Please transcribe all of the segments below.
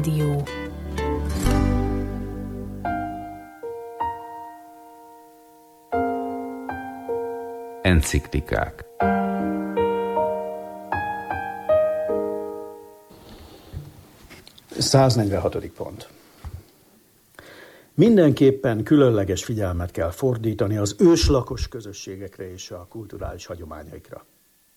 Rádió. Enciklikák. ...146. pont. Mindenképpen különleges figyelmet kell fordítani az őslakos közösségekre és a kulturális hagyományaikra.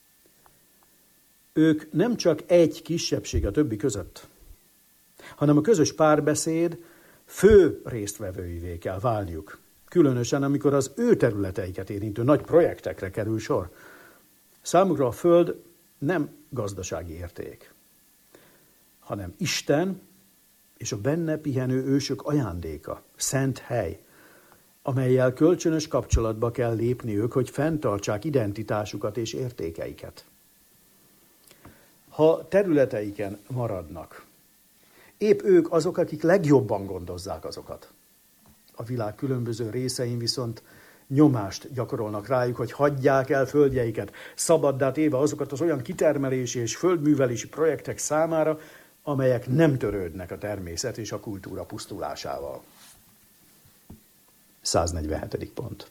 Ők nem csak egy kisebbség a többi között, hanem a közös párbeszéd fő résztvevőivé kell válniuk. Különösen, amikor az ő területeiket érintő nagy projektekre kerül sor. Számukra a Föld nem gazdasági érték, hanem Isten és a benne pihenő ősök ajándéka, szent hely, amellyel kölcsönös kapcsolatba kell lépniük, hogy fenntartsák identitásukat és értékeiket. Ha területeiken maradnak, épp ők azok, akik legjobban gondozzák azokat. A világ különböző részein viszont nyomást gyakorolnak rájuk, hogy hagyják el földjeiket, szabaddá téve azokat az olyan kitermelési és földművelési projektek számára, amelyek nem törődnek a természet és a kultúra pusztulásával. 147. pont.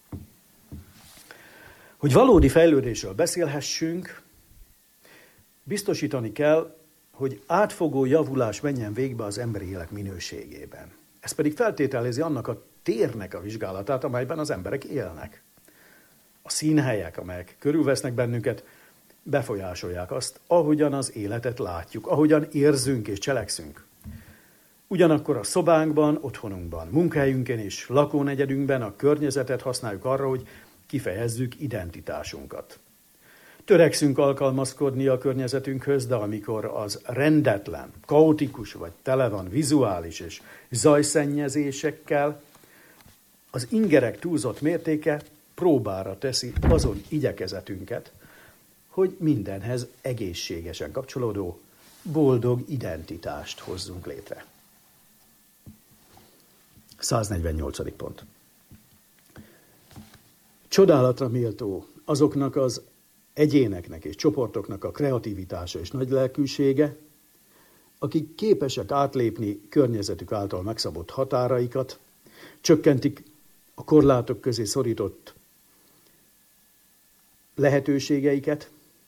Hogy valódi fejlődésről beszélhessünk, biztosítani kell, hogy átfogó javulás menjen végbe az emberi élet minőségében. Ez pedig feltételezi annak a térnek a vizsgálatát, amelyben az emberek élnek. A színhelyek, amelyek körülvesznek bennünket, befolyásolják azt, ahogyan az életet látjuk, ahogyan érzünk és cselekszünk. Ugyanakkor a szobánkban, otthonunkban, munkahelyünkön és lakónegyedünkben a környezetet használjuk arra, hogy kifejezzük identitásunkat. Törekszünk alkalmazkodni a környezetünkhöz, de amikor az rendetlen, kaotikus vagy tele van vizuális és zajszennyezésekkel, az ingerek túlzott mértéke próbára teszi azon igyekezetünket, hogy mindenhez egészségesen kapcsolódó, boldog identitást hozzunk létre. 148. pont. Csodálatra méltó azoknak az egyéneknek és csoportoknak a kreativitása és nagylelkűsége, akik képesek átlépni környezetük által megszabott határaikat, csökkentik a korlátok közé szorított lehetőségeiket,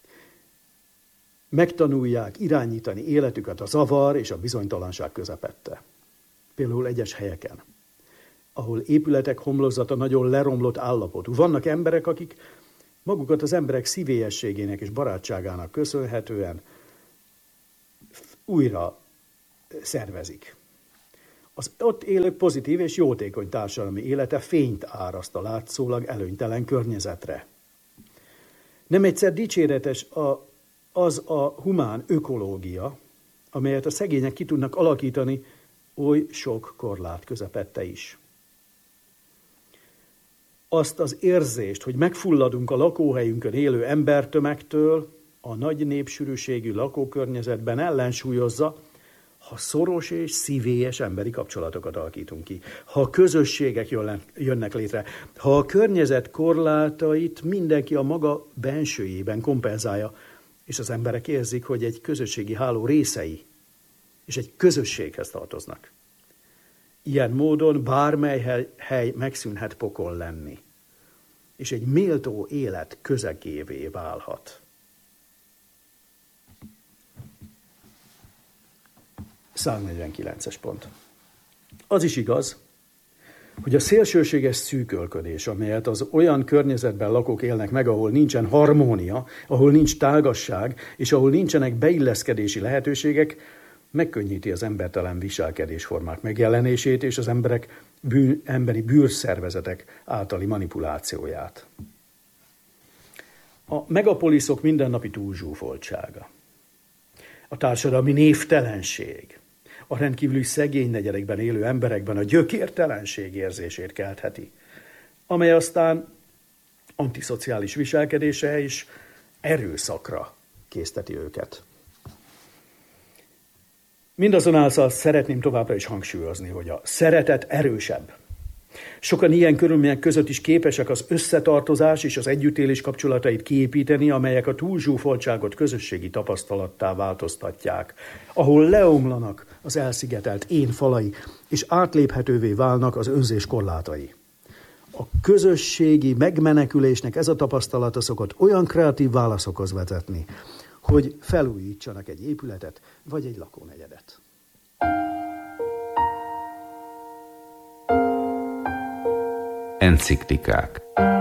megtanulják irányítani életüket a zavar és a bizonytalanság közepette. Például egyes helyeken, ahol épületek homlokzata nagyon leromlott állapotú. Vannak emberek, akik magukat az emberek szívélyességének és barátságának köszönhetően újra szervezik. Az ott élők pozitív és jótékony társadalmi élete fényt áraszt a látszólag előnytelen környezetre. Nem egyszer dicséretes az a humán ökológia, amelyet a szegények ki tudnak alakítani oly sok korlát közepette is. Azt az érzést, hogy megfulladunk a lakóhelyünkön élő embertömegtől, a nagy népsűrűségű lakókörnyezetben ellensúlyozza, ha szoros és szívélyes emberi kapcsolatokat alakítunk ki, ha közösségek jönnek létre, ha a környezet korlátait mindenki a maga bensőjében kompenzálja, és az emberek érzik, hogy egy közösségi háló részei, és egy közösséghez tartoznak. Ilyen módon bármely hely megszűnhet pokol lenni, és egy méltó élet közegévé válhat. 149. pont. Az is igaz, hogy a szélsőséges szűkölködés, amelyet az olyan környezetben lakók élnek meg, ahol nincsen harmónia, ahol nincs tágasság, és ahol nincsenek beilleszkedési lehetőségek, megkönnyíti az embertelen viselkedésformák megjelenését és az emberi bűrszervezetek általi manipulációját. A megapoliszok mindennapi túlzsúfoltsága, a társadalmi névtelenség, a rendkívüli szegény negyedekben élő emberekben a gyökértelenség érzését keltheti, amely aztán antiszociális viselkedése és erőszakra készteti őket. Mindazonáltal szeretném továbbra is hangsúlyozni, hogy a szeretet erősebb, Sokan ilyen körülmények között is képesek az összetartozás és az együttélés kapcsolatait kiépíteni, amelyek a túlzsúfoltságot közösségi tapasztalattá változtatják, ahol leomlanak az elszigetelt én falai, és átléphetővé válnak az önzés korlátai. A közösségi megmenekülésnek ez a tapasztalata szokott olyan kreatív válaszokhoz vezetni, hogy felújítsanak egy épületet vagy egy lakónegyedet. Enciklikák.